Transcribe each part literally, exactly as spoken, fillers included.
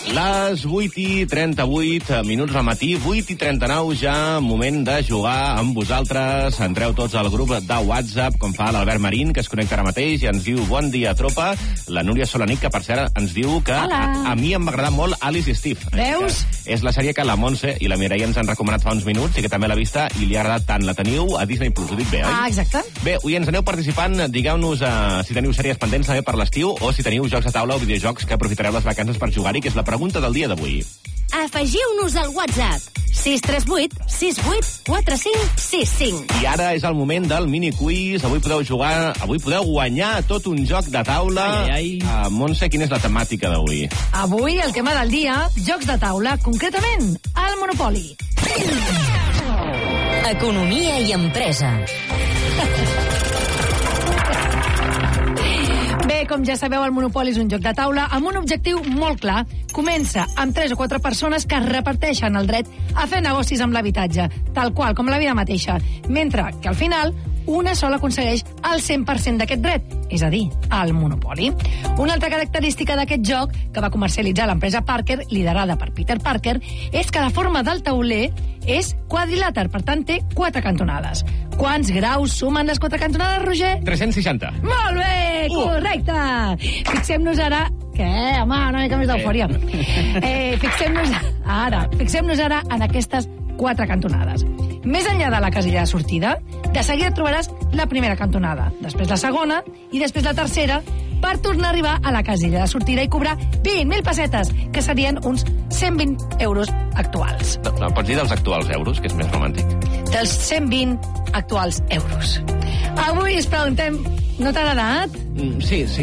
Les vuit i trenta-vuit minuts al matí, vuit i trenta-nou ja, moment de jugar amb vosaltres. Entreu tots al grup de WhatsApp, com fa l'Albert Marín, que es connecta ara mateix i ens diu bon dia, tropa. La Núria Solanic, que per cert ens diu que a, a mi em va agradar molt Alice i Steve. Veus? És la sèrie que la Montse i la Mireia ens han recomanat fa uns minuts i que també l'ha vista i li ha agradat tant. La teniu a Disney Plus, ho dic bé, oi? Ah, exacte. Bé, avui ens aneu participant. Digueu-nos uh, si teniu sèries pendents també per l'estiu o si teniu jocs de taula o videojocs que aprofitareu les vacances per jugar-hi, que és la pregunta del dia d'avui. Afegiu-nos al WhatsApp sis tres vuit sis vuit quatre cinc sis cinc. I ara és el moment del miniquiz. Avui podeu jugar, avui podeu guanyar tot un joc de taula. Ai, ai. Uh, Montse, quina és la temàtica d'avui? Avui el tema del dia, jocs de taula, concretament el Monopoly. Economia i empresa. Bé, com ja sabeu, el Monopoly és un joc de taula amb un objectiu molt clar. Comença amb tres o quatre persones que reparteixen el dret a fer negocis amb l'habitatge, tal qual com la vida mateixa, mentre que al final una sola aconsegueix el cent per cent d'aquest dret, és a dir, el Monopoly. Una altra característica d'aquest joc, que va comercialitzar l'empresa Parker, liderada per Peter Parker, és que la forma del tauler és quadrilàter, per tant té quatre cantonades. Quants graus sumen les quatre cantonades, Roger? tres-cents seixanta. Molt bé, correcte. Fixem-nos ara... Què, home, una mica més d'eufòria. Eh, fixem-nos ara, fixem-nos ara en aquestes quatre cantonades. Més enllà de la casella de sortida, de seguida trobaràs la primera cantonada, després la segona i després la tercera, per tornar a arribar a la casella de sortida i cobrar vint mil pessetes, que serien uns cent vint euros actuals. No, no, pots dir dels actuals euros, que és més romàntic. Dels cent vint actuals euros. Avui us preguntem... No t'ha agradat? Mm, sí, sí.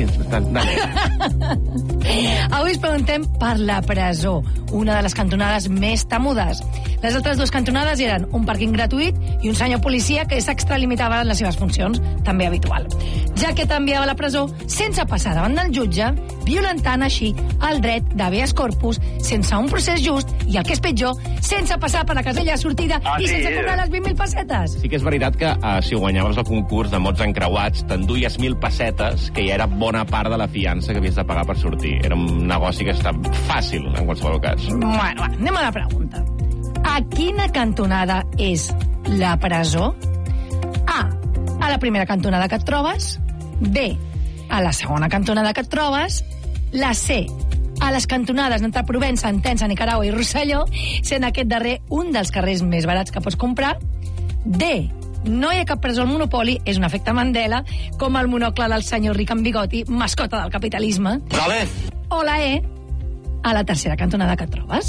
Avui us preguntem per la presó, una de les cantonades més temudes. Les altres dues cantonades eren un pàrquing gratuït i un senyor policia que s'extralimitava en les seves funcions, també habitual, ja que t'enviava a la presó sense passar davant del jutge, violentant així el dret d'habeas corpus, sense un procés just i, el que és pitjor, sense passar per la casella de sortida ah, i sense cobrar les vint mil pessetes. Sí que és veritat que uh, si guanyaves el concurs de mots encreuats t'enduies mil pessetes, que ja era bona part de la fiança que havies de pagar per sortir. Era un negoci que està fàcil, en qualsevol cas. Bueno, va, anem a la pregunta. A quina cantonada és la presó? A. A la primera cantonada que et trobes. B. A la segona cantonada que et trobes. La C. A les cantonades d'entre Provença, Entença, Nicaragua i Rosselló, sent aquest darrer un dels carrers més barats que pots comprar. D. No hi ha cap presó al Monopoly, és un efecte Mandela, com el monocle del senyor ric amb bigoti, mascota del capitalisme. Vale. O la E, a la tercera cantonada que et trobes.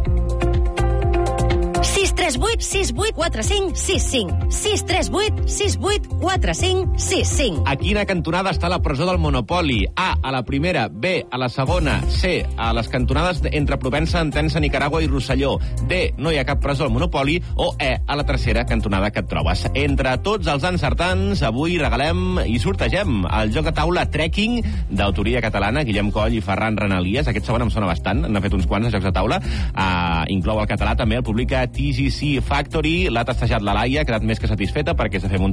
sis tres vuit sis vuit quatre cinc sis cinc. sis tres vuit sis vuit quatre cinc sis cinc. A quina cantonada està la presó del Monopoly? A, a la primera. B, a la segona. C, a les cantonades entre Provença, Entença, Nicaragua i Rosselló. D, no hi ha cap presó al Monopoly. O E, a la tercera cantonada que et trobes. Entre tots els encertants, avui regalem i sortegem el joc de taula Trekking, d'autoria catalana, Guillem Coll i Ferran Renalies. Aquest segon em sona bastant, n'ha fet uns quants de jocs de taula. Uh, inclou el català, també el publica T G C Factory. L'ha tastejat la Laia, ha quedat més que satisfeta perquè s'ha fet un